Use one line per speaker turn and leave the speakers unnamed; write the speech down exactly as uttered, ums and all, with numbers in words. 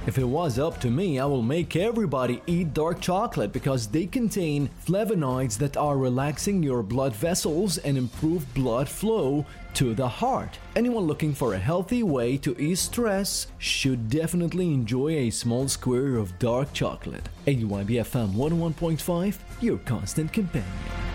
If it was up to me, I will make everybody eat dark chocolate because they contain flavonoids that are relaxing your blood vessels and improve blood flow to the heart. Anyone looking for a healthy way to ease stress should definitely enjoy a small square of dark chocolate. A Y B F M one oh one point five, your constant companion.